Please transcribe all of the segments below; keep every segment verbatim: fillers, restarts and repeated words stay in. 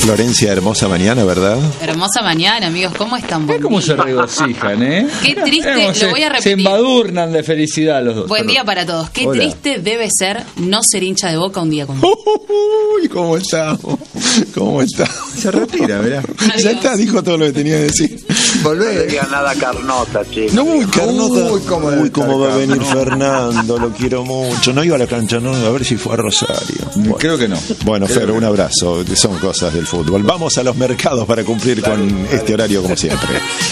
Florencia, hermosa mañana, ¿verdad? Hermosa mañana, amigos. ¿Cómo están? Buen ¿Cómo se regocijan, eh? Qué triste, lo se, voy a repetir. Se embadurnan de felicidad los dos. Buen día para todos. Qué Hola. triste debe ser no ser hincha de Boca un día como hoy. Uy, ¿cómo está? ¿Cómo está? Se retira, ¿verdad? Ya está, dijo todo lo que tenía que decir. Volvé. No diga nada Carnota, che. No, muy Carnota. Uy, cómo, Uy, cómo va a venir no. Fernando, lo quiero mucho. No iba a la cancha, no, a ver si fue a Rosario. Bueno. Creo que no. Bueno, Fer, un abrazo. Son cosas del fútbol. Vamos a los mercados para cumplir claro, con claro. este horario como siempre.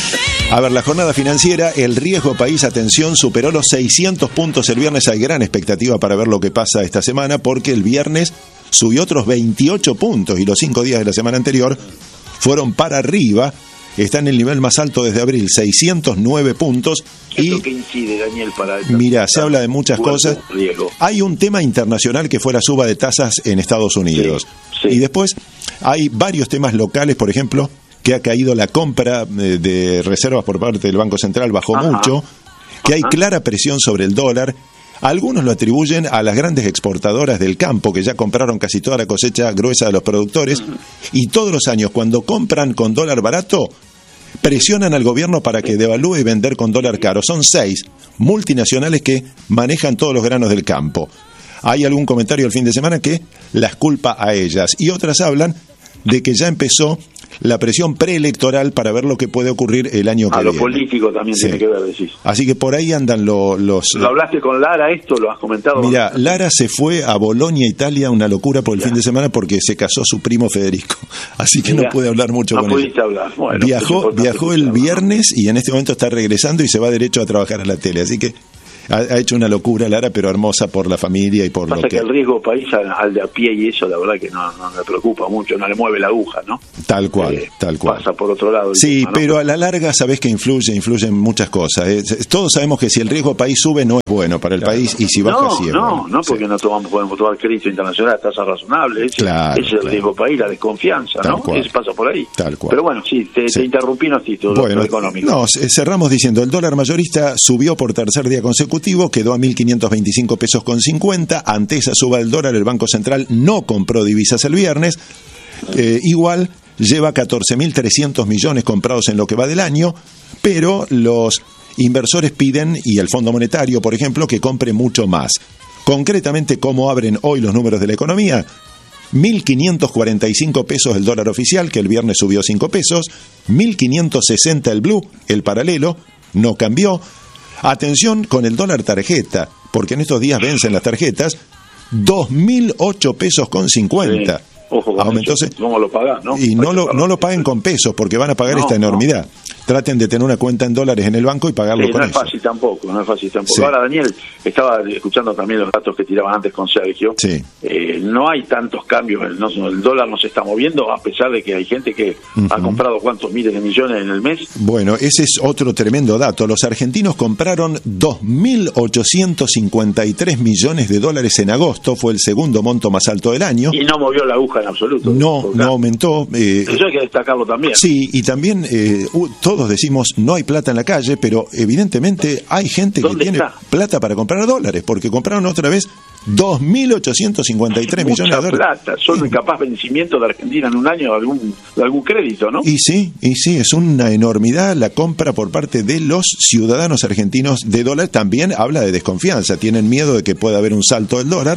A ver, la jornada financiera, el riesgo país, atención, superó los seiscientos puntos el viernes. Hay gran expectativa para ver lo que pasa esta semana, porque el viernes subió otros veintiocho puntos y los cinco días de la semana anterior fueron para arriba. Está en el nivel más alto desde abril, seiscientos nueve puntos. ¿Esto y qué incide, Daniel, para esto? Mira, se habla de muchas Bueno, cosas. riesgo. Hay un tema internacional que fue la suba de tasas en Estados Unidos. Sí, sí. Y después hay varios temas locales, por ejemplo, que ha caído la compra de reservas por parte del Banco Central, bajó Ajá. mucho, que hay Ajá. clara presión sobre el dólar. Algunos lo atribuyen a las grandes exportadoras del campo, que ya compraron casi toda la cosecha gruesa de los productores, y todos los años cuando compran con dólar barato, presionan al gobierno para que devalúe y vender con dólar caro. Son seis multinacionales que manejan todos los granos del campo. Hay algún comentario el fin de semana que las culpa a ellas, y otras hablan de que ya empezó la presión preelectoral para ver lo que puede ocurrir el año que A viene. lo político también Sí. tiene que ver, decís. Así que por ahí andan lo, los... ¿Lo hablaste con Lara esto? ¿Lo has comentado? Mira, Lara se fue a Bolonia, Italia, una locura por el Ya. fin de semana porque se casó su primo Federico. Así que Mirá, no pude hablar mucho no con ella. pudiste hablar. Bueno, viajó es importante viajó el escucharlo, viernes y en este momento está regresando y se va derecho a trabajar a la tele. Así que ha, ha hecho una locura Lara, pero hermosa por la familia y por Pasa lo que que... el riesgo país al, al de a pie y eso, la verdad que no, no me preocupa mucho, no le mueve la aguja, ¿no? Tal cual, Eh, tal cual. Pasa por otro lado. el Sí, tema, ¿no? pero a la larga sabés que influye, influyen muchas cosas. Eh, Todos sabemos que si el riesgo país sube no es bueno para el Claro. país y si baja No, sí es no, bueno. no, porque Sí. no tomamos, podemos tomar crédito internacional a tasas razonables. Ese, Claro, ese es el claro. riesgo país, la desconfianza, Tal ¿no? cual. Eso pasa por ahí. Tal cual. Pero bueno, sí, te, Sí. te interrumpí, no título Bueno, económico. no, c- cerramos diciendo, el dólar mayorista subió por tercer día consecutivo, quedó a mil quinientos veinticinco pesos con cincuenta. Ante esa suba del dólar, el Banco Central no compró divisas el viernes. Eh, igual lleva catorce mil trescientos millones comprados en lo que va del año, pero los inversores piden, y el Fondo Monetario, por ejemplo, que compre mucho más. Concretamente, ¿cómo abren hoy los números de la economía? mil quinientos cuarenta y cinco pesos el dólar oficial, que el viernes subió cinco pesos, mil quinientos sesenta el blue, el paralelo, no cambió. Atención con el dólar tarjeta, porque en estos días vencen las tarjetas, dos mil ocho pesos con cincuenta. Sí. Ojo con Aumentó eso. se- ¿Cómo lo pagás, no? Y Hay no que lo, pagarlo. no lo paguen con pesos, porque van a pagar No, esta no. enormidad. Traten de tener una cuenta en dólares en el banco y pagarlo Sí, con no es eso. fácil tampoco, no es fácil tampoco. Sí. Ahora, Daniel, estaba escuchando también los datos que tiraban antes con Sergio. Sí. Eh, no hay tantos cambios, el, no, el dólar no se está moviendo, a pesar de que hay gente que ha comprado cuántos miles de millones en el mes. Bueno, ese es otro tremendo dato. Los argentinos compraron dos mil ochocientos cincuenta y tres millones de dólares en agosto, fue el segundo monto más alto del año. Y no movió la aguja en absoluto. No, Porque- no aumentó. eh, Eso hay que destacarlo también. Sí, y también eh, uh, todos decimos no hay plata en la calle, pero evidentemente hay gente que ¿Dónde tiene está? plata para comprar dólares, porque compraron otra vez dos mil ochocientos cincuenta y tres millones de Mucha dólares. plata, son capaz vencimiento de Argentina en un año de algún, de algún crédito, ¿no? Y sí, y sí, es una enormidad la compra por parte de los ciudadanos argentinos de dólar. También habla de desconfianza, tienen miedo de que pueda haber un salto del dólar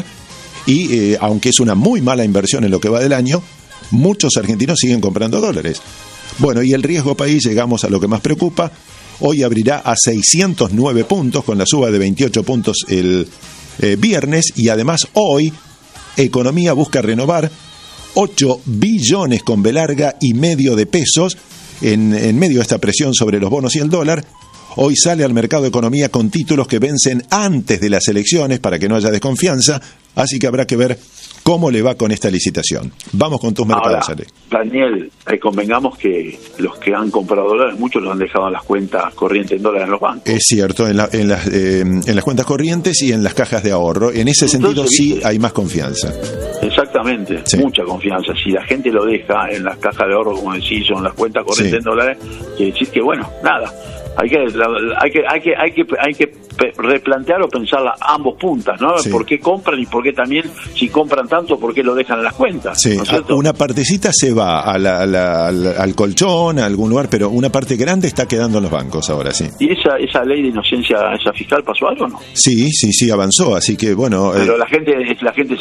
y eh, aunque es una muy mala inversión en lo que va del año, muchos argentinos siguen comprando dólares. Bueno, y el riesgo país, llegamos a lo que más preocupa. Hoy abrirá a seiscientos nueve puntos con la suba de veintiocho puntos el eh, viernes, y además hoy Economía busca renovar ocho billones con B larga y medio de pesos en, en medio de esta presión sobre los bonos y el dólar. Hoy sale al mercado Economía con títulos que vencen antes de las elecciones para que no haya desconfianza, así que habrá que ver cómo le va con esta licitación. Vamos con tus mercados, Ahora, Ale. Daniel, eh, convengamos que los que han comprado dólares, muchos los han dejado en las cuentas corrientes en dólares en los bancos. Es cierto, en, la- en, las, eh, en las cuentas corrientes y en las cajas de ahorro. En ese sentido Entonces, sí ¿viste? hay más confianza. Exactamente, Sí. mucha confianza. Si la gente lo deja en las cajas de ahorro, como decís, o en las cuentas corrientes Sí. en dólares, quiere decir que, bueno, nada, hay que hay que hay que hay que hay que replantear o pensar a ambos puntas, ¿no? Sí. ¿Por qué compran y por qué también, si compran tanto, por qué lo dejan en las cuentas? Sí, ¿no es cierto? una partecita se va a la, a la, al, al colchón, a algún lugar, pero una parte grande está quedando en los bancos ahora, sí. ¿Y esa esa ley de inocencia, esa fiscal, pasó algo o no? Sí, sí, sí, avanzó, así que bueno... Pero eh, la gente la gente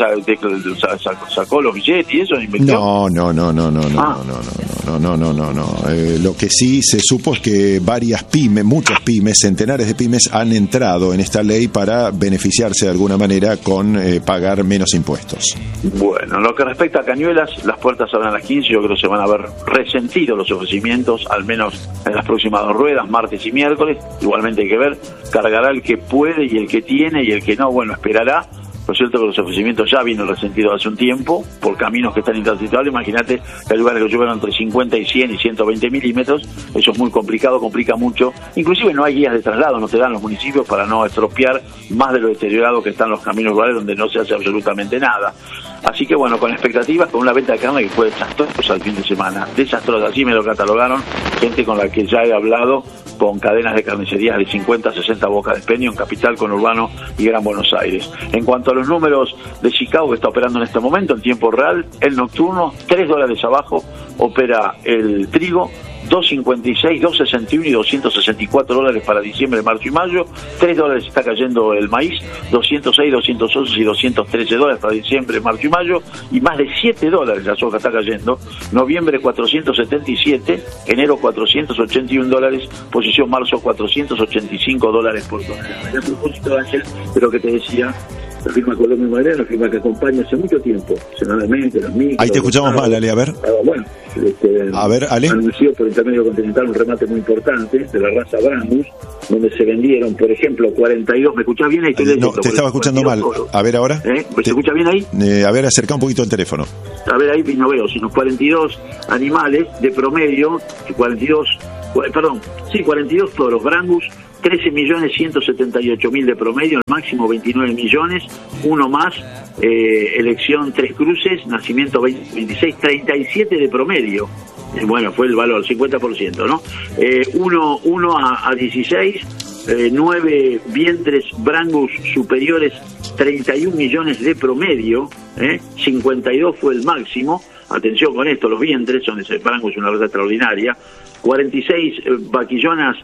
sacó, sacó los billetes y eso, invirtió. No, no, no, no, no, no, Ah. no, no, no, no, no, no, no. Eh, lo que sí se supo es que varias pymes, muchas pymes, centenares de pymes han entrado en esta ley para beneficiarse de alguna manera con eh, pagar menos impuestos. Bueno, en lo que respecta a Cañuelas, las puertas abren a las quince, yo creo que se van a ver resentidos los ofrecimientos, al menos en las próximas dos ruedas, martes y miércoles. Igualmente hay que ver, cargará el que puede y el que tiene, y el que no, bueno, esperará. Por cierto que los ofrecimientos ya vienen resentidos hace un tiempo, por caminos que están intransitables. Imagínate que hay lugares que llueven entre cincuenta y cien y ciento veinte milímetros, eso es muy complicado, complica mucho. Inclusive no hay guías de traslado, no te dan los municipios para no estropear más de lo deteriorado que están los caminos rurales donde no se hace absolutamente nada. Así que bueno, con expectativas, con una venta de carne que fue desastrosa el fin de semana, desastrosa, así me lo catalogaron, gente con la que ya he hablado, con cadenas de carnicerías de cincuenta, sesenta bocas de expendio en Capital, Conurbano y Gran Buenos Aires. En cuanto a los números de Chicago, que está operando en este momento en tiempo real, el nocturno, tres dólares abajo, opera el trigo, dos cincuenta y seis, dos sesenta y uno y doscientos sesenta y cuatro dólares para diciembre, marzo y mayo. tres dólares está cayendo el maíz, doscientos seis, doscientos once y doscientos trece dólares para diciembre, marzo y mayo, y más de siete dólares la soja está cayendo. Noviembre cuatrocientos setenta y siete, enero cuatrocientos ochenta y uno dólares, posición marzo cuatrocientos ochenta y cinco dólares por tonelada. Y a propósito, Ángel, de lo que te decía, la firma Colombia Madera, la firma que acompaña hace mucho tiempo, semanalmente, los micros. Ahí te escuchamos mal, Ale, a ver. Ah, bueno, este, A ver, Ale. anunció por Intermedio Continental un remate muy importante de la raza Brangus, donde se vendieron, por ejemplo, cuarenta y dos. ¿Me escuchás bien ahí? Estoy No, leyendo, te estaba escuchando mal. cuarenta y dos toros. A ver ahora. ¿Eh? ¿Se Te- escucha bien ahí? Eh, a ver, acerca un poquito el teléfono. A ver, ahí no veo, sino cuarenta y dos animales de promedio, cuarenta y dos, cu- perdón, sí, cuarenta y dos toros Brangus, trece millones ciento setenta y ocho mil de promedio, el máximo veintinueve millones, uno más, eh, elección tres cruces, nacimiento veinte, veintiséis, treinta y siete de promedio. Eh, bueno, fue el valor, cincuenta por ciento, ¿no? Eh, uno, uno a, a dieciséis, eh, nueve vientres Brangus superiores, treinta y un millones de promedio, ¿eh? cincuenta y dos fue el máximo. Atención con esto, los vientres son ese Brangus, una raza extraordinaria. cuarenta y seis eh, vaquillonas,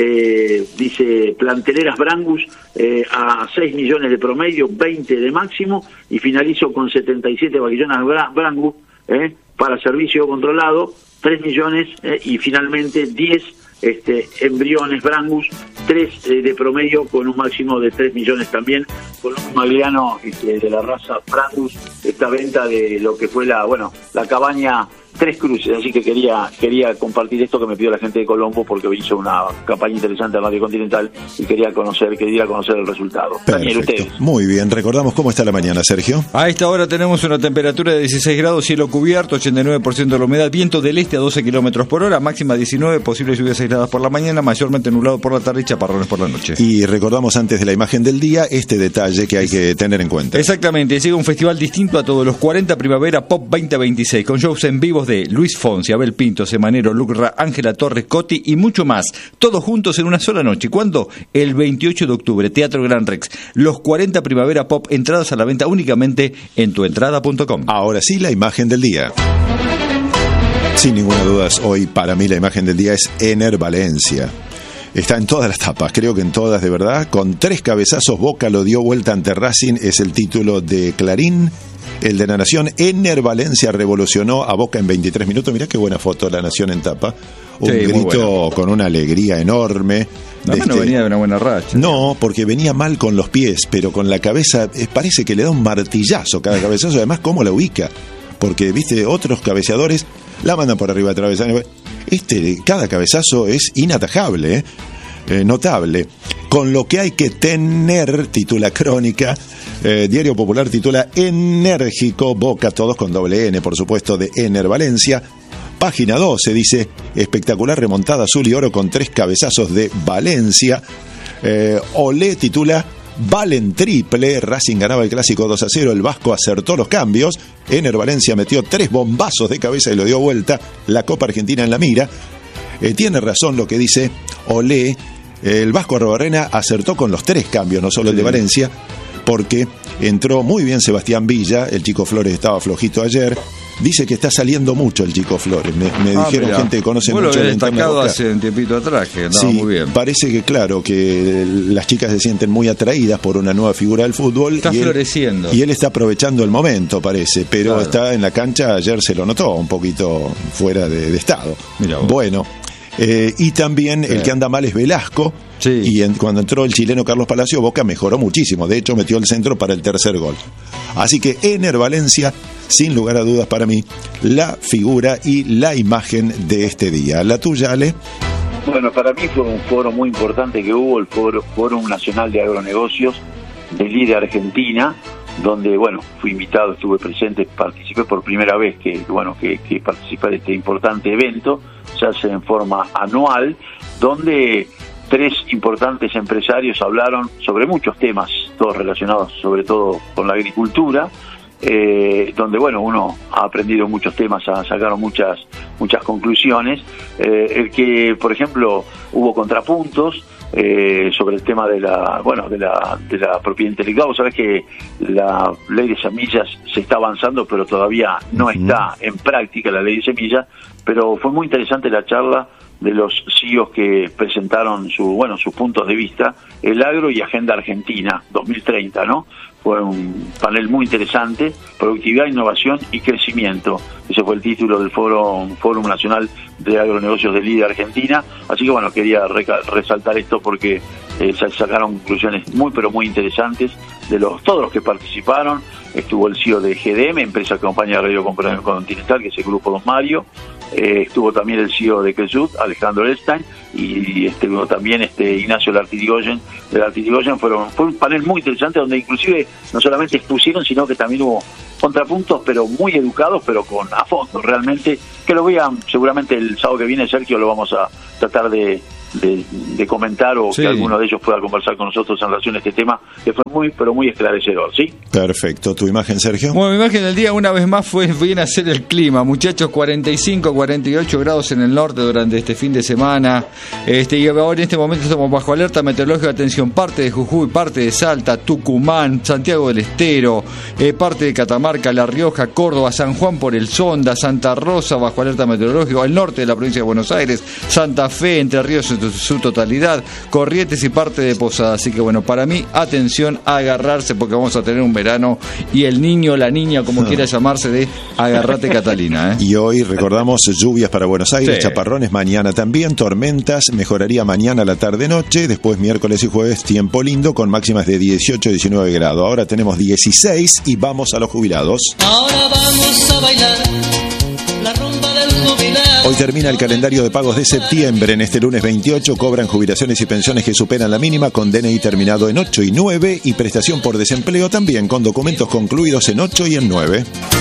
eh, dice planteleras Brangus, eh, a seis millones de promedio, veinte de máximo, y finalizo con setenta y siete vaquillonas Bra- Brangus, eh, para servicio controlado, tres millones, eh, y finalmente diez este, embriones Brangus, tres eh, de promedio con un máximo de tres millones también. Colombo Magliano, este, de la raza Brangus, esta venta de lo que fue la, bueno, la cabaña Tres Cruces, así que quería quería compartir esto que me pidió la gente de Colombo, porque hizo una campaña interesante en Radio Continental y quería conocer, quería conocer el resultado. Daniel, Perfecto. ustedes. Muy bien, recordamos cómo está la mañana, Sergio. A esta hora tenemos una temperatura de dieciséis grados, cielo cubierto, ochenta y nueve por ciento de la humedad, viento del este a doce kilómetros por hora, máxima diecinueve, posibles lluvias aisladas por la mañana, mayormente nublado por la tarde y chaparrones por la noche. Y recordamos antes de la imagen del día este detalle que hay que tener en cuenta. Exactamente, llega un festival distinto a todos los cuarenta Primavera Pop veinte veintiséis, con shows en vivos de Luis Fonsi, Abel Pinto, Semanero, Lucra, Ángela Torres, Coti y mucho más, todos juntos en una sola noche. ¿Cuándo? El veintiocho de octubre, Teatro Gran Rex. Los cuarenta Primavera Pop, entradas a la venta únicamente en tuentrada punto com. Ahora sí, la imagen del día. Sin ninguna duda, hoy para mí la imagen del día es Ener Valencia. Está en todas las tapas, creo que en todas de verdad. Con tres cabezazos, Boca lo dio vuelta ante Racing, es el título de Clarín. El de La Nación, Ener Valencia revolucionó a Boca en veintitrés minutos. Mirá qué buena foto, La Nación en tapa. Un Sí, muy grito bueno. con una alegría enorme. Además no este- venía de una buena racha. No, porque venía mal con los pies, pero con la cabeza eh, parece que le da un martillazo cada cabezazo. Además, cómo la ubica. Porque, viste, otros cabeceadores la mandan por arriba de travesaño. Este, cada cabezazo es inatajable, ¿eh? Eh, notable. Con lo que hay que tener, titula Crónica, eh, Diario Popular titula Enérgico, Boca, todos con doble N, por supuesto, de Ener Valencia. Página doce dice, espectacular remontada azul y oro con tres cabezazos de Valencia. Eh, Olé titula, Valen triple, Racing ganaba el clásico dos a cero, el Vasco acertó los cambios, Ener Valencia metió tres bombazos de cabeza y lo dio vuelta, la Copa Argentina en la mira. eh, tiene razón lo que dice Olé. El Vasco Arrobarrena acertó con los tres cambios, no solo el de Valencia, porque entró muy bien Sebastián Villa, el Chico Flores estaba flojito ayer. Dice que está saliendo mucho el Chico Flores. Me, me ah, dijeron mirá. gente que conoce bueno, mucho el el entorno destacado hace un tiempito atrás, que andaba sí, muy bien. Parece que, claro, que las chicas se sienten muy atraídas por una nueva figura del fútbol. Está y floreciendo. Él, y él está aprovechando el momento, parece, pero claro. está en la cancha, ayer se lo notó, un poquito fuera de, de estado. Mirá vos. Bueno, eh, y también sí. el que anda mal es Velasco. Sí. Y en, cuando entró el chileno Carlos Palacio, Boca mejoró muchísimo. De hecho, metió el centro para el tercer gol. Así que Ener Valencia, sin lugar a dudas para mí, la figura y la imagen de este día. ¿La tuya, Ale? Bueno, para mí fue un foro muy importante que hubo, el foro, Fórum Nacional de Agronegocios de Líder Argentina, donde, bueno, fui invitado, estuve presente, participé por primera vez que, bueno, que, que participé de este importante evento. Se hace en forma anual, donde tres importantes empresarios hablaron sobre muchos temas, todos relacionados sobre todo con la agricultura, eh, donde bueno, uno ha aprendido muchos temas, ha sacado muchas muchas conclusiones. Eh, el que, por ejemplo, hubo contrapuntos eh, sobre el tema de la bueno de la de la propiedad intelectual. Vos sabés que la ley de semillas se está avanzando, pero todavía no está en práctica la ley de semillas. Pero fue muy interesante la charla de los C E Os que presentaron su bueno sus puntos de vista, el agro y Agenda Argentina dos mil treinta, ¿no? Fue un panel muy interesante, productividad, innovación y crecimiento. Ese fue el título del Foro, Fórum Nacional de Agronegocios de Líder Argentina. Así que bueno, quería reca- resaltar esto porque eh, se sacaron conclusiones muy pero muy interesantes de los todos los que participaron. Estuvo el C E O de G D M, empresa que acompaña a Radio Continental, que es el Grupo Don Mario. Eh, estuvo también el C E O de Cresut, Alejandro Elstein, y estuvo también este Ignacio Lartirigoyen de Lartirigoyen. Fueron, fue un panel muy interesante donde inclusive no solamente expusieron, sino que también hubo contrapuntos, pero muy educados, pero con a fondo realmente, que lo vean seguramente el sábado que viene. Sergio, lo vamos a tratar de De, de comentar o sí. que alguno de ellos pueda conversar con nosotros en relación a este tema, que fue muy, pero muy esclarecedor, ¿sí? Perfecto. ¿Tu imagen, Sergio? Bueno, mi imagen del día una vez más fue bien a ser el clima, muchachos. Cuarenta y cinco, cuarenta y ocho grados en el norte durante este fin de semana, este y ahora en este momento estamos bajo alerta meteorológica. Atención, parte de Jujuy, parte de Salta, Tucumán, Santiago del Estero, eh, parte de Catamarca, La Rioja, Córdoba, San Juan por el Sonda, Santa Rosa bajo alerta meteorológica, el norte de la provincia de Buenos Aires, Santa Fe, Entre Ríos en su totalidad, Corrientes y parte de Posada. Así que bueno, para mí, atención a agarrarse, porque vamos a tener un verano y el niño, la niña, como no. quiera llamarse, de agarrate Catalina, ¿eh? Y hoy recordamos lluvias para Buenos Aires, sí. chaparrones mañana también, tormentas, mejoraría mañana la tarde-noche, después miércoles y jueves tiempo lindo con máximas de dieciocho a diecinueve grados. Ahora tenemos dieciséis y vamos a los jubilados. Ahora vamos a bailar la rumba del jubilado. Hoy termina el calendario de pagos de septiembre. En este lunes veintiocho cobran jubilaciones y pensiones que superan la mínima con D N I terminado en ocho y nueve y prestación por desempleo también con documentos concluidos en ocho y en nueve.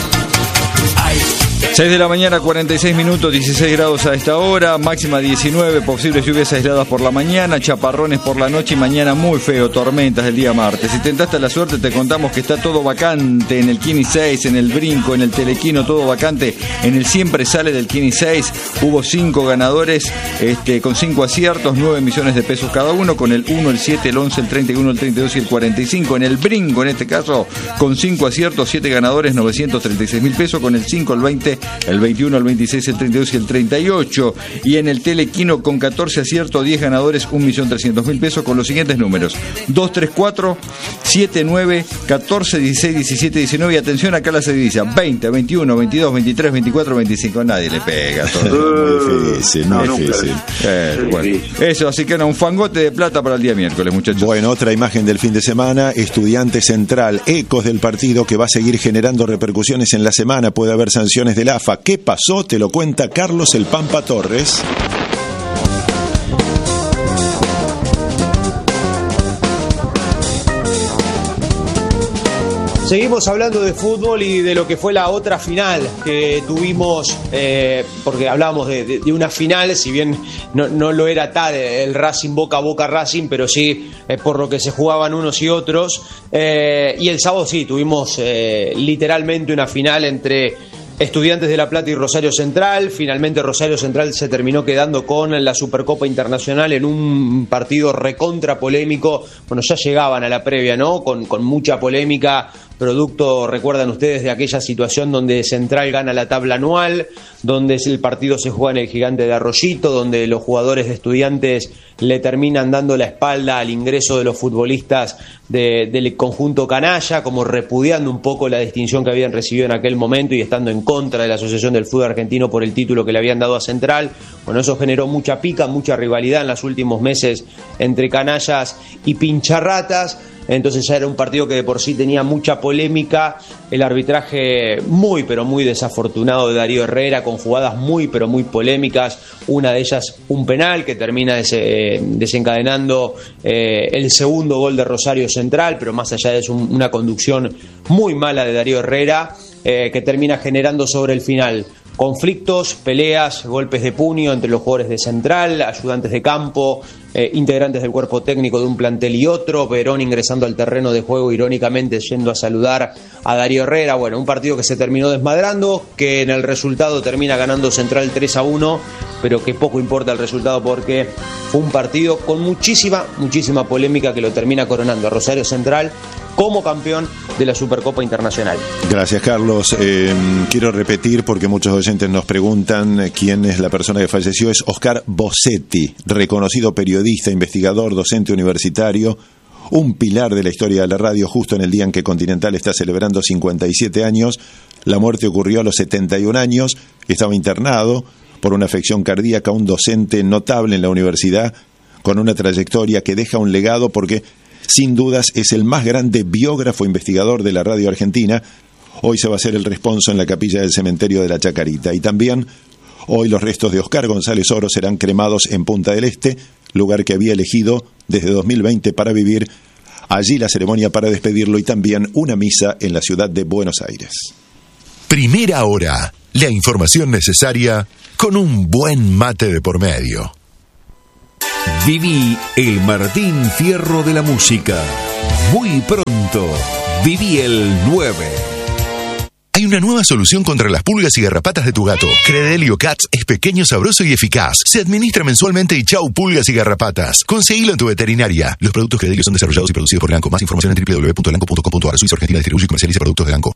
seis de la mañana, cuarenta y seis minutos, dieciséis grados a esta hora, máxima diecinueve, posibles lluvias aisladas por la mañana, chaparrones por la noche y mañana muy feo, tormentas el día martes. Si tentaste la suerte, te contamos que está todo vacante en el Kini seis, en el Brinco, en el Telequino, todo vacante. En el Siempre Sale del Kini seis hubo cinco ganadores este, con cinco aciertos, nueve millones de pesos cada uno, con el uno, el siete, el once, el treinta y uno, el treinta y dos y el cuarenta y cinco. En el Brinco, en este caso, con cinco aciertos, siete ganadores, novecientos treinta y seis mil pesos, con el cinco, el veinte, el veintiuno, el veintiséis, el treinta y dos y el treinta y ocho. Y en el Telequino con catorce aciertos, diez ganadores, un millón trescientos mil pesos, con los siguientes números: dos, tres, cuatro, siete, nueve, catorce, dieciséis, diecisiete, diecinueve. Y atención, acá la seguidilla: veinte, veintiuno, veintidós, veintitrés, veinticuatro, veinticinco. Nadie le pega. Todo. Muy difícil, muy no, difícil. Eh, bueno, eso, así que no, un fangote de plata para el día miércoles, muchachos. Bueno, otra imagen del fin de semana: Estudiante Central, ecos del partido que va a seguir generando repercusiones en la semana. Puede haber sanciones del A F A. ¿Qué pasó? Te lo cuenta Carlos El Pampa Torres. Seguimos hablando de fútbol y de lo que fue la otra final que tuvimos, eh, porque hablábamos de, de, de una final, si bien no, no lo era tal el Racing Boca Boca Racing, pero sí eh, por lo que se jugaban unos y otros. Eh, y el sábado sí, tuvimos eh, literalmente una final entre Estudiantes de La Plata y Rosario Central. Finalmente Rosario Central se terminó quedando con la Supercopa Internacional en un partido recontra polémico. Bueno, ya llegaban a la previa, ¿no? Con, con mucha polémica, producto, recuerdan ustedes, de aquella situación donde Central gana la tabla anual, donde el partido se juega en el Gigante de Arroyito, donde los jugadores de Estudiantes le terminan dando la espalda al ingreso de los futbolistas de, del conjunto canalla, como repudiando un poco la distinción que habían recibido en aquel momento y estando en contra de la Asociación del Fútbol Argentino por el título que le habían dado a Central. Bueno, eso generó mucha pica, mucha rivalidad en los últimos meses entre canallas y pincharratas. Entonces ya era un partido que de por sí tenía mucha polémica, el arbitraje muy pero muy desafortunado de Darío Herrera, con jugadas muy pero muy polémicas, una de ellas un penal que termina desencadenando eh, el segundo gol de Rosario Central, pero más allá de eso una conducción muy mala de Darío Herrera eh, que termina generando sobre el final conflictos, peleas, golpes de puño entre los jugadores de Central, ayudantes de campo, eh, integrantes del cuerpo técnico de un plantel y otro, Verón ingresando al terreno de juego irónicamente yendo a saludar a Darío Herrera. Bueno, un partido que se terminó desmadrando, que en el resultado termina ganando Central tres a uno, pero que poco importa el resultado porque fue un partido con muchísima, muchísima polémica que lo termina coronando a Rosario Central como campeón de la Supercopa Internacional. Gracias, Carlos. Eh, quiero repetir porque muchos oyentes nos preguntan quién es la persona que falleció. Es Oscar Bossetti, reconocido periodista, investigador, docente universitario, un pilar de la historia de la radio, justo en el día en que Continental está celebrando cincuenta y siete años. La muerte ocurrió a los setenta y un años, estaba internado por una afección cardíaca, un docente notable en la universidad, con una trayectoria que deja un legado porque sin dudas es el más grande biógrafo investigador de la radio argentina. Hoy se va a hacer el responso en la capilla del cementerio de la Chacarita. Y también hoy los restos de Oscar González Oro serán cremados en Punta del Este, lugar que había elegido desde dos mil veinte para vivir. Allí la ceremonia para despedirlo y también una misa en la ciudad de Buenos Aires. Primera hora, la información necesaria con un buen mate de por medio. Viví el Martín Fierro de la música. Muy pronto, viví el nueve. Hay una nueva solución contra las pulgas y garrapatas de tu gato. Credelio Cats es pequeño, sabroso y eficaz. Se administra mensualmente y chau pulgas y garrapatas. Conseguilo en tu veterinaria. Los productos Credelio son desarrollados y producidos por Lanco. Más información en doble u doble u doble u punto lanco punto com punto a r. Suiza Argentina distribuye y comercializa productos de Lanco.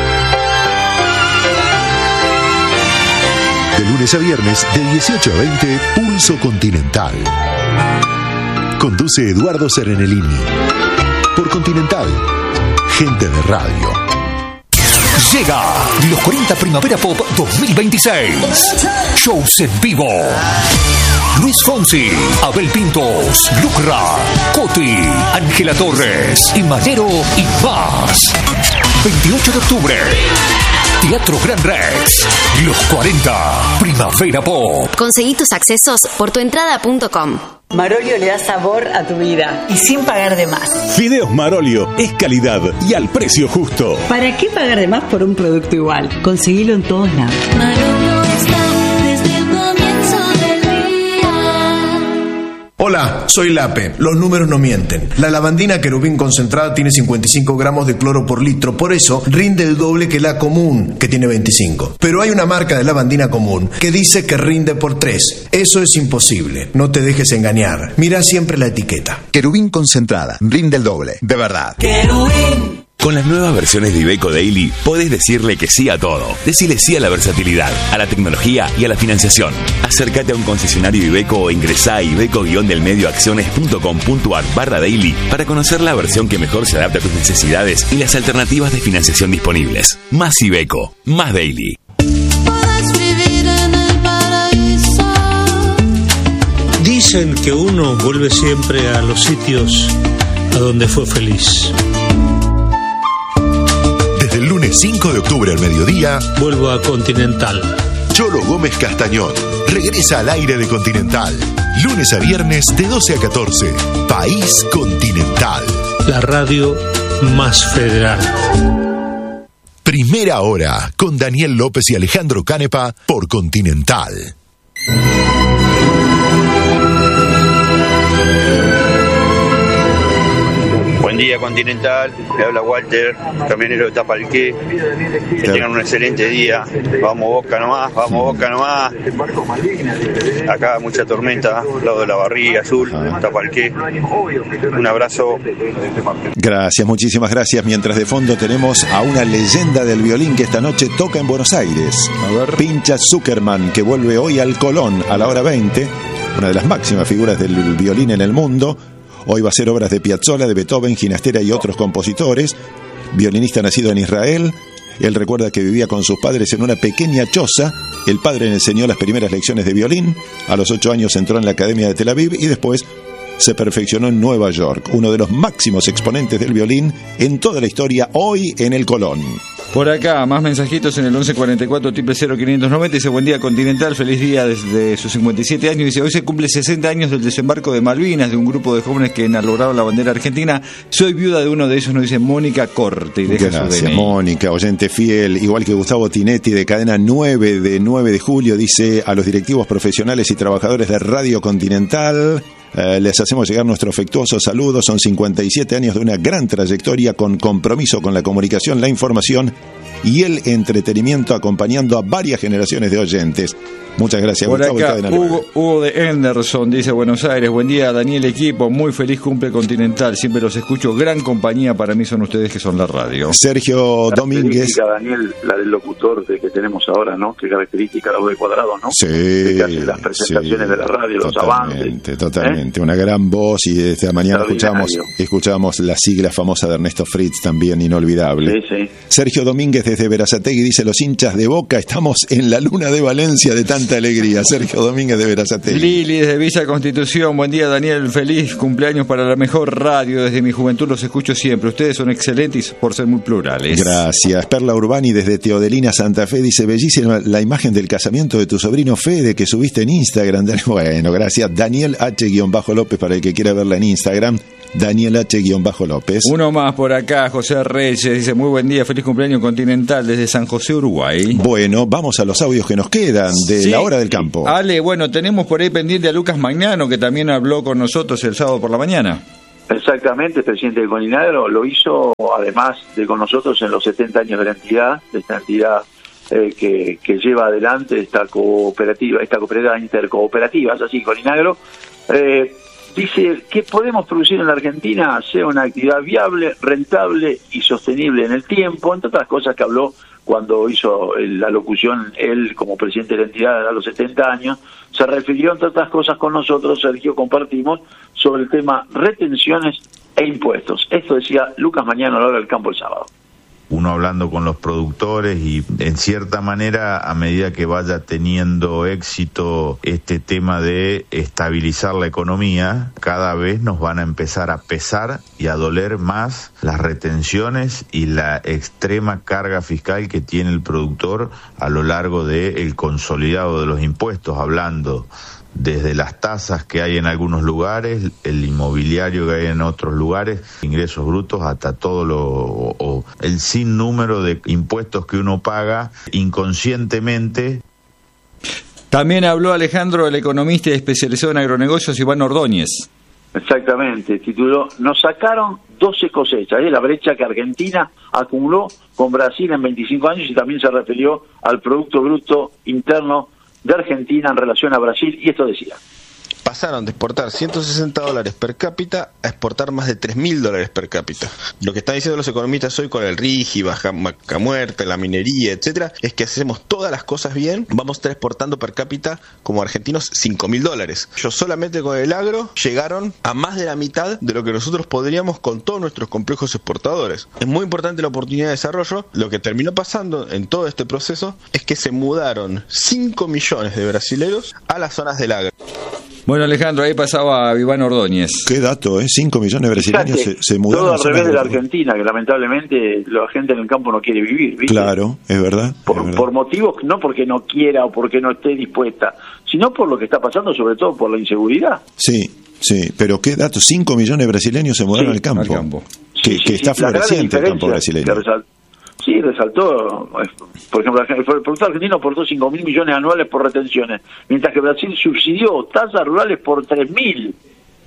De lunes a viernes, de dieciocho a veinte, Pulso Continental. Conduce Eduardo Serenellini. Por Continental, gente de radio. Llega los cuarenta Primavera Pop dos mil veintiséis. Shows en vivo. Luis Fonsi, Abel Pintos, Lucra, Coti, Ángela Torres, Imanero y más. veintiocho de octubre. Teatro Gran Rex. Los cuarenta Primavera Pop. Conseguí tus accesos por tuentrada punto com. Marolio le da sabor a tu vida y sin pagar de más. Fideos Marolio es calidad y al precio justo. ¿Para qué pagar de más por un producto igual? Conseguilo en todos lados. Marolio está desde el comienzo del día. Hola, soy Lape. Los números no mienten. La lavandina Querubín concentrada tiene cincuenta y cinco gramos de cloro por litro, por eso rinde el doble que la común, que tiene veinticinco. Pero hay una marca de lavandina común que dice que rinde por tres. Eso es imposible. No te dejes engañar. Mira siempre la etiqueta. Querubín concentrada. Rinde el doble. De verdad. Querubín. Con las nuevas versiones de Iveco Daily, podés decirle que sí a todo. Decile sí a la versatilidad, a la tecnología y a la financiación. Acércate a un concesionario Iveco o ingresá a iveco-delmedioacciones.com.ar barra daily para conocer la versión que mejor se adapta a tus necesidades y las alternativas de financiación disponibles. Más Iveco, más Daily. Dicen que uno vuelve siempre a los sitios a donde fue feliz. Desde el lunes cinco de octubre al mediodía, vuelvo a Continental. Cholo Gómez Castañón regresa al aire de Continental. Lunes a viernes de doce a catorce. País Continental. La radio más federal. Primera hora con Daniel López y Alejandro Canepa por Continental. Buen Buen día, Continental. Le habla Walter, camionero de Tapalqué. Que tengan un excelente día. Vamos Boca nomás, vamos Boca nomás. Acá mucha tormenta, al lado de la Barriga Azul, Tapalqué. Un abrazo. Gracias, muchísimas gracias. Mientras de fondo tenemos a una leyenda del violín que esta noche toca en Buenos Aires. A ver. Pincha Zuckerman, que vuelve hoy al Colón a la hora veinte. Una de las máximas figuras del violín en el mundo. Hoy va a ser obras de Piazzolla, de Beethoven, Ginastera y otros compositores. Violinista nacido en Israel. Él recuerda que vivía con sus padres en una pequeña choza. El padre le enseñó las primeras lecciones de violín. A los ocho años entró en la Academia de Tel Aviv y después se perfeccionó en Nueva York. Uno de los máximos exponentes del violín en toda la historia, hoy en el Colón. Por acá, más mensajitos en el once cuarenta y cuatro triple cero quinientos noventa. Dice, buen día Continental, feliz día desde sus cincuenta y siete años. Dice, hoy se cumple sesenta años del desembarco de Malvinas, de un grupo de jóvenes que enalograron la bandera argentina. Soy viuda de uno de ellos, nos dice Mónica Corte. Y deja Gracias, su D N I. Mónica, oyente fiel, igual que Gustavo Tinetti de Cadena nueve de nueve de julio, dice a los directivos profesionales y trabajadores de Radio Continental. Eh, les hacemos llegar nuestro afectuoso saludo. Son cincuenta y siete años de una gran trayectoria con compromiso con la comunicación, la información y el entretenimiento, acompañando a varias generaciones de oyentes. Muchas gracias, Por Gustavo. acá, Hugo, Hugo de Henderson dice, Buenos Aires, buen día Daniel, equipo, muy feliz cumple Continental, siempre los escucho, gran compañía para mí son ustedes que son la radio. Sergio La Domínguez. característica, Daniel, la del locutor de que tenemos ahora, ¿no? Qué característica la de Cuadrado, ¿no? Sí, que hace las presentaciones sí, de la radio, los avances. Totalmente, totalmente. ¿Eh? Una gran voz, y esta mañana escuchamos, escuchamos la sigla famosa de Ernesto Fritz, también inolvidable. Sí, sí. Sergio Domínguez desde Berazategui dice, los hinchas de Boca estamos en la luna de Valencia de tanta alegría. Sergio Domínguez de Berazategui. Lili desde Villa Constitución, buen día Daniel, feliz cumpleaños para la mejor radio, desde mi juventud los escucho siempre, ustedes son excelentes por ser muy plurales. Gracias. Perla Urbani desde Teodelina, Santa Fe dice, bellísima la imagen del casamiento de tu sobrino Fede que subiste en Instagram. Bueno, gracias. Daniel H-López para el que quiera verla en Instagram. Daniel H-López. Uno más por acá, José Reyes, dice, muy buen día, feliz cumpleaños Continental desde San José, Uruguay. Bueno, vamos a los audios que nos quedan de Sí. la hora del campo. Ale, bueno, tenemos por ahí pendiente a Lucas Magnano, que también habló con nosotros el sábado por la mañana. Exactamente, el presidente de Coninagro lo hizo, además de con nosotros en los setenta años de la entidad, de esta entidad eh, que, que lleva adelante esta cooperativa, esta cooperativa intercooperativa, es así, Coninagro. Eh, dice que podemos producir en la Argentina sea una actividad viable, rentable y sostenible en el tiempo, entre otras cosas que habló cuando hizo la locución él como presidente de la entidad a los setenta años, se refirió entre otras cosas con nosotros, Sergio, compartimos sobre el tema retenciones e impuestos. Esto decía Lucas Mañano a la hora del campo el sábado. Uno hablando con los productores y en cierta manera a medida que vaya teniendo éxito este tema de estabilizar la economía, cada vez nos van a empezar a pesar y a doler más las retenciones y la extrema carga fiscal que tiene el productor a lo largo del consolidado de los impuestos, hablando desde las tasas que hay en algunos lugares, el inmobiliario que hay en otros lugares, ingresos brutos, hasta todo lo o, o el sinnúmero de impuestos que uno paga inconscientemente. También habló Alejandro, el economista especializado en agronegocios, Iván Ordóñez. Exactamente, tituló, nos sacaron doce cosechas, es la brecha que Argentina acumuló con Brasil en veinticinco años, y también se refirió al Producto Bruto Interno de Argentina en relación a Brasil, y esto decía. Pasaron de exportar ciento sesenta dólares per cápita a exportar más de tres mil dólares per cápita. Lo que están diciendo los economistas hoy con el RIGI, Baja Vaca Muerta, la minería, etcétera, es que hacemos todas las cosas bien, vamos a estar exportando per cápita como argentinos cinco mil dólares. Ellos solamente con el agro llegaron a más de la mitad de lo que nosotros podríamos con todos nuestros complejos exportadores. Es muy importante la oportunidad de desarrollo. Lo que terminó pasando en todo este proceso es que se mudaron cinco millones de brasileros a las zonas del agro. Bueno, Alejandro, ahí pasaba Iván Ordóñez. Qué dato, ¿eh? cinco millones de brasileños se, se mudaron. Todo al revés de la Argentina, que lamentablemente la gente en el campo no quiere vivir, ¿viste? Claro, es verdad. Por, es verdad. por motivos, no porque no quiera o porque no esté dispuesta, sino por lo que está pasando, sobre todo por la inseguridad. Sí, sí, pero qué dato, cinco millones de brasileños se mudaron Sí, al campo. al campo. Que, Sí, que sí, está sí, la gran floreciente el campo diferencia brasileño. que resal- Sí, resaltó, por ejemplo, el productor argentino aportó cinco mil millones anuales por retenciones, mientras que Brasil subsidió tasas rurales por tres mil.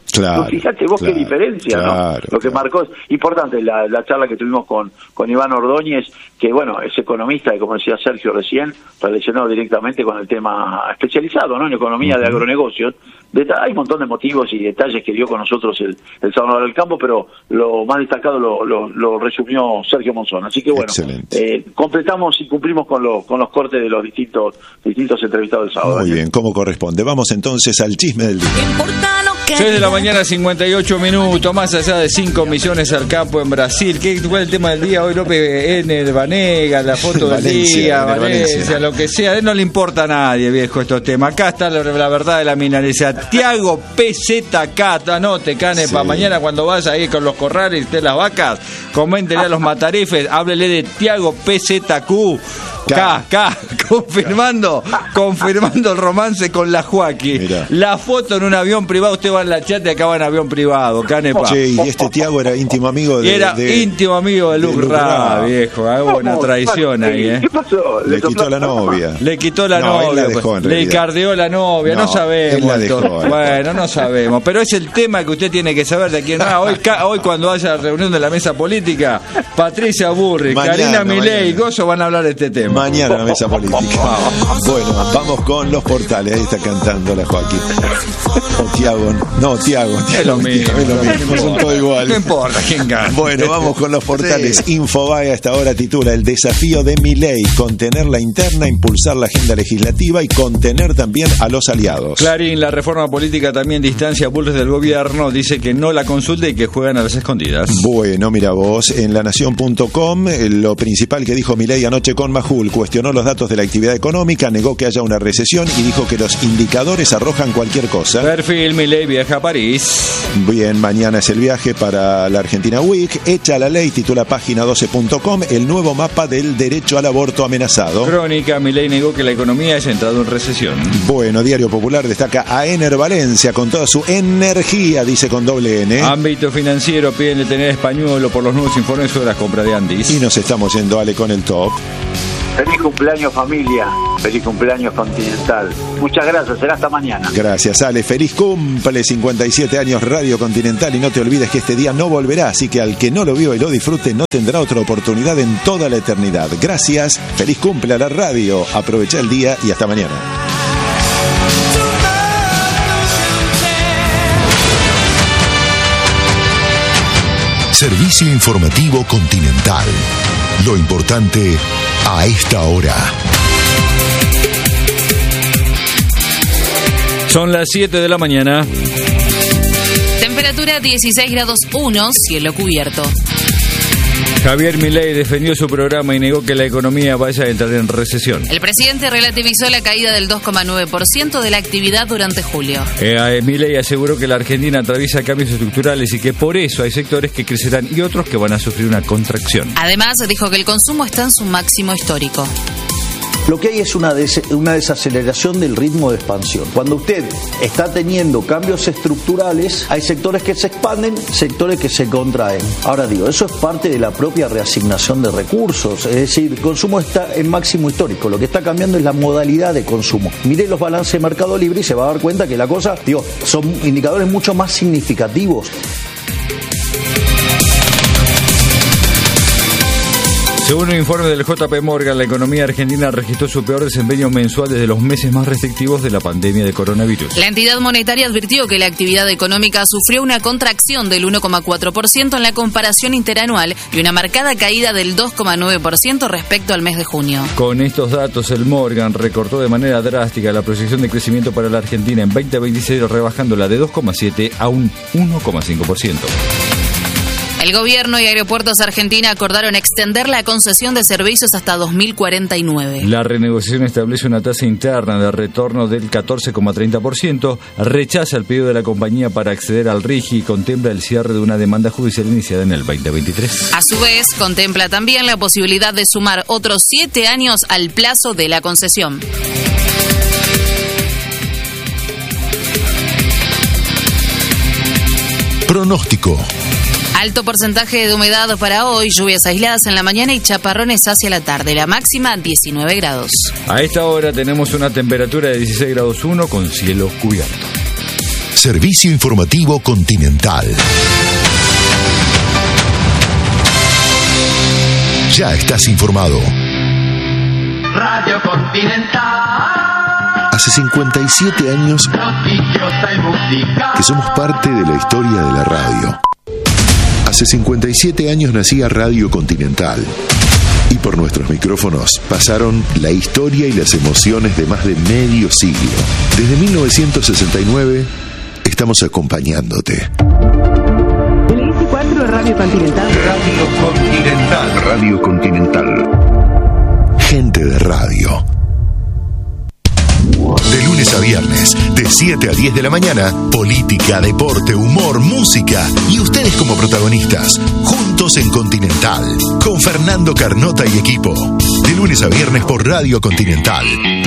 Claro, Fíjate vos claro, qué diferencia, claro, ¿no? Lo que marcó es importante la, la charla que tuvimos con, con Iván Ordóñez, que bueno, es economista y como decía Sergio recién, relacionado directamente con el tema especializado, ¿no? En economía uh-huh. de agronegocios. De, hay un montón de motivos y detalles que dio con nosotros el, el Salvador del Campo, pero lo más destacado lo, lo, lo resumió Sergio Monzón. Así que bueno, eh, completamos y cumplimos con, lo, con los cortes de los distintos distintos entrevistados del sábado. Muy bien, como corresponde. Vamos entonces al chisme del día. seis de la mañana, cincuenta y ocho minutos, más allá de cinco millones al campo en Brasil. ¿Qué, ¿Cuál es el tema del día hoy, López? Ener, Banega, la foto del Valencia, día, Ener, Valencia, Valencia. lo que sea. A él no le importa a nadie, viejo, estos temas. Acá está la, la verdad de la milanesa. Tiago P Z K, anote, cane, Sí. para mañana cuando vaya ahí con los corrales de las vacas, coméntele a los matarifes, háblele de Tiago P Z Q. K, K, confirmando, confirmando el romance con la Joaquín. Mirá. La foto en un avión privado, usted va en la chat y acaba en avión privado, Canepa. Che, y este Tiago era íntimo amigo de... Y era de- íntimo amigo de Luke Luke Ra, Ra. viejo. Hubo una ¿Cómo? traición ahí, ¿eh? ¿Qué pasó? Le quitó la novia. Le quitó la No, él novia, la dejó, pues. en Le realidad. cardeó la novia, no, No, sabemos. él la dejó, entonces. él. Bueno, no sabemos. Pero es el tema que usted tiene que saber de quién. Ah, hoy, ca- hoy cuando haya reunión de la mesa política, Patricia Burri, Mañana, Karina Milei y mañana. Gozo van a hablar de este tema. Mañana en la mesa política. Bueno, vamos con los portales. Ahí está cantando la Joaquín. O Tiago. No, Tiago. Es lo mismo. Es lo mismo, son todos iguales. No importa quién gana. Bueno, vamos con los portales. Infobae a esta hora titula El desafío de Milei: contener la interna, impulsar la agenda legislativa y contener también a los aliados. Clarín, la reforma política también distancia a Bulnes del gobierno, dice que no la consulta y que juegan a las escondidas. Bueno, mira vos, en la nación punto com, eh, lo principal que dijo Milei anoche con Majul: cuestionó los datos de la actividad económica, negó que haya una recesión y dijo que los indicadores arrojan cualquier cosa. Perfil, Milei viaja a París. Bien, mañana es el viaje para la Argentina Week. Hecha la ley, titula página doce punto com, el nuevo mapa del derecho al aborto amenazado. Crónica, Milei negó que la economía haya entrado en recesión. Bueno, Diario Popular destaca a Ener Valencia con toda su energía, dice con doble N. Ámbito financiero, piden detener a Españolo por los nuevos informes sobre las compras de Andis. Y nos estamos yendo, Ale, con el top. Feliz cumpleaños familia, feliz cumpleaños Continental. Muchas gracias, será hasta mañana. Gracias, Ale. Feliz cumple, cincuenta y siete años Radio Continental. Y no te olvides que este día no volverá, así que al que no lo vio y lo disfrute no tendrá otra oportunidad en toda la eternidad. Gracias, feliz cumple a la radio. Aprovecha el día y hasta mañana. Servicio informativo Continental. Lo importante a esta hora. Son las siete de la mañana. Temperatura dieciséis grados uno, cielo cubierto. Javier Milei defendió su programa y negó que la economía vaya a entrar en recesión. El presidente relativizó la caída del dos coma nueve por ciento de la actividad durante julio. Eh, Milei aseguró que la Argentina atraviesa cambios estructurales y que por eso hay sectores que crecerán y otros que van a sufrir una contracción. Además, dijo que el consumo está en su máximo histórico. Lo que hay es una, des una desaceleración del ritmo de expansión. Cuando usted está teniendo cambios estructurales, hay sectores que se expanden, sectores que se contraen. Ahora digo, eso es parte de la propia reasignación de recursos, es decir, el consumo está en máximo histórico, lo que está cambiando es la modalidad de consumo. Mire los balances de Mercado Libre y se va a dar cuenta que la cosa, digo, son indicadores mucho más significativos. Según un informe del J P Morgan, la economía argentina registró su peor desempeño mensual desde los meses más restrictivos de la pandemia de coronavirus. La entidad monetaria advirtió que la actividad económica sufrió una contracción del uno coma cuatro por ciento en la comparación interanual y una marcada caída del dos coma nueve por ciento respecto al mes de junio. Con estos datos, el Morgan recortó de manera drástica la proyección de crecimiento para la Argentina en veinte veintiséis, rebajándola de dos coma siete a un uno coma cinco por ciento. El gobierno y Aeropuertos Argentina acordaron extender la concesión de servicios hasta dos mil cuarenta y nueve. La renegociación establece una tasa interna de retorno del catorce coma treinta por ciento, rechaza el pedido de la compañía para acceder al R I G I y contempla el cierre de una demanda judicial iniciada en el veinte veintitrés. A su vez, contempla también la posibilidad de sumar otros siete años al plazo de la concesión. Pronóstico. Alto porcentaje de humedad para hoy, lluvias aisladas en la mañana y chaparrones hacia la tarde. La máxima diecinueve grados. A esta hora tenemos una temperatura de dieciséis grados uno con cielo cubierto. Servicio Informativo Continental. Ya estás informado. Radio Continental. Hace cincuenta y siete años que somos parte de la historia de la radio. Hace cincuenta y siete años nacía Radio Continental. Y por nuestros micrófonos pasaron la historia y las emociones de más de medio siglo. Desde mil novecientos sesenta y nueve estamos acompañándote. El veinticuatro de Radio Continental. Radio Continental. Radio Continental. Gente de radio. De lunes a viernes, de siete a diez de la mañana, política, deporte, humor, música y ustedes como protagonistas, juntos en Continental, con Fernando Carnota y equipo. De lunes a viernes por Radio Continental.